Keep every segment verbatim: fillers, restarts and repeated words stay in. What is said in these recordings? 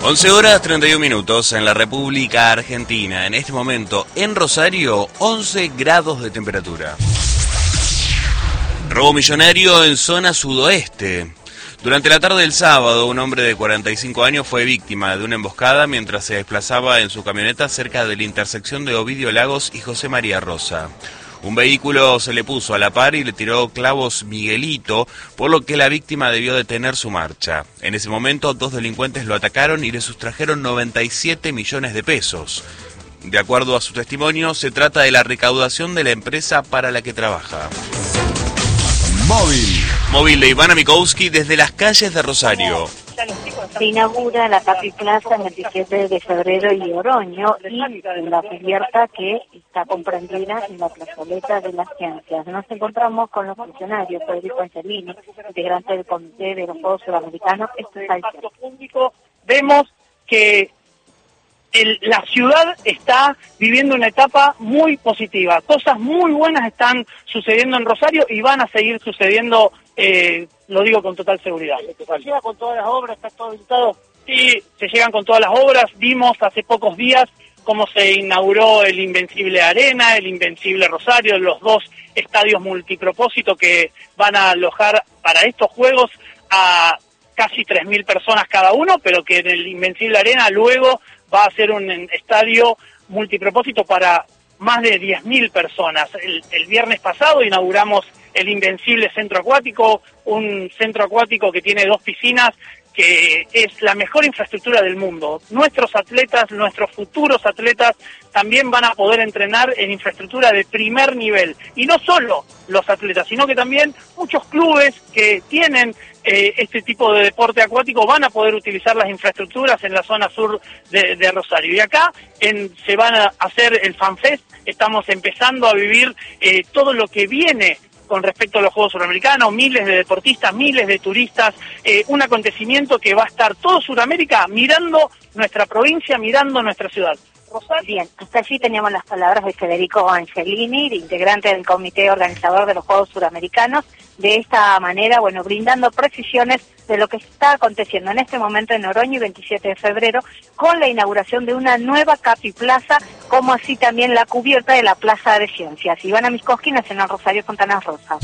once horas treinta y un minutos en la República Argentina. En este momento, en Rosario, once grados de temperatura. Robo millonario en zona sudoeste. Durante la tarde del sábado, un hombre de cuarenta y cinco años fue víctima de una emboscada mientras se desplazaba en su camioneta cerca de la intersección de Ovidio Lagos y José María Rosa. Un vehículo se le puso a la par y le tiró clavos Miguelito, por lo que la víctima debió detener su marcha. En ese momento, dos delincuentes lo atacaron y le sustrajeron noventa y siete millones de pesos. De acuerdo a su testimonio, se trata de la recaudación de la empresa para la que trabaja. Móvil. Móvil de Ivana Mikowski desde las calles de Rosario. Se inaugura la Capi Plaza el veintisiete de febrero y Oroño y la cubierta que está comprendida en la plazoleta de las ciencias. Nos encontramos con los funcionarios, Federico Angelini, integrante del Comité de los Juegos Suramericanos. Esto es Impacto público. Vemos que el, la ciudad está viviendo una etapa muy positiva. Cosas muy buenas están sucediendo en Rosario y van a seguir sucediendo. Eh, lo digo con total seguridad. ¿Se llega con todas las obras? ¿Está todo habilitado? Sí, se llegan con todas las obras. Vimos hace pocos días cómo se inauguró el Invencible Arena, el Invencible Rosario, los dos estadios multipropósito que van a alojar para estos juegos a casi tres mil personas cada uno, pero que en el Invencible Arena luego va a ser un estadio multipropósito para más de diez mil personas. El, el viernes pasado inauguramos el Invencible Centro Acuático, un centro acuático que tiene dos piscinas, que es la mejor infraestructura del mundo. Nuestros atletas, nuestros futuros atletas, también van a poder entrenar en infraestructura de primer nivel. Y no solo los atletas, sino que también muchos clubes que tienen eh, este tipo de deporte acuático van a poder utilizar las infraestructuras en la zona sur de, de Rosario. Y acá en, se van a hacer el FanFest, estamos empezando a vivir eh, todo lo que viene con respecto a los Juegos Suramericanos, miles de deportistas, miles de turistas, eh, un acontecimiento que va a estar todo Sudamérica mirando nuestra provincia, mirando nuestra ciudad. Rosario. Bien, hasta allí teníamos las palabras de Federico Angelini, integrante del comité organizador de los Juegos Suramericanos. De esta manera, bueno, brindando precisiones de lo que está aconteciendo en este momento en Oroño y veintisiete de febrero, con la inauguración de una nueva Capi Plaza, como así también la cubierta de la Plaza de Ciencias. Ivana Mikowski, Nacional Rosario, Fontanas Rosa.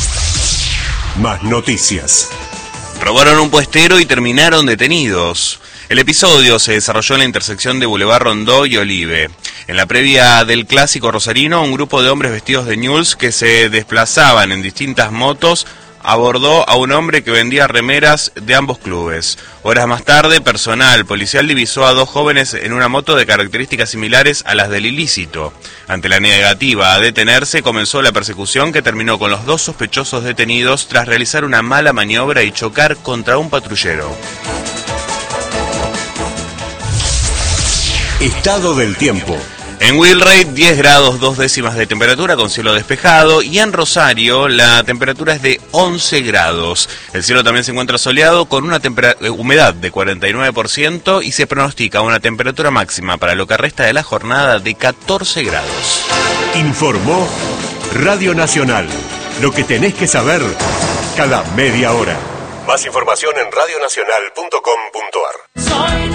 Más noticias. Robaron un puestero y terminaron detenidos. El episodio se desarrolló en la intersección de Boulevard Rondó y Olive. En la previa del clásico rosarino, un grupo de hombres vestidos de ñuls que se desplazaban en distintas motos abordó a un hombre que vendía remeras de ambos clubes. Horas más tarde, personal policial divisó a dos jóvenes en una moto de características similares a las del ilícito. Ante la negativa a detenerse, comenzó la persecución que terminó con los dos sospechosos detenidos tras realizar una mala maniobra y chocar contra un patrullero. Estado del tiempo. En Wilray, diez grados dos décimas de temperatura con cielo despejado, y en Rosario la temperatura es de once grados. El cielo también se encuentra soleado con una humedad de cuarenta y nueve por ciento y se pronostica una temperatura máxima para lo que resta de la jornada de catorce grados. Informó Radio Nacional. Lo que tenés que saber cada media hora. Más información en radio nacional punto com punto ar.